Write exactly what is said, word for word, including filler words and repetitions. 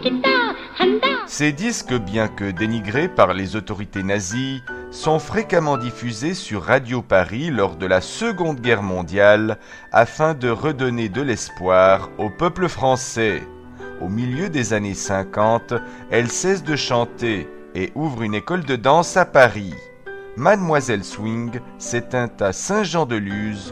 Ces disques, bien que dénigrés par les autorités nazies, sont fréquemment diffusés sur Radio Paris lors de la Seconde Guerre mondiale afin de redonner de l'espoir au peuple français. Au milieu des années cinquante, elle cesse de chanter et ouvre une école de danse à Paris. Mademoiselle Swing s'éteint à Saint-Jean-de-Luz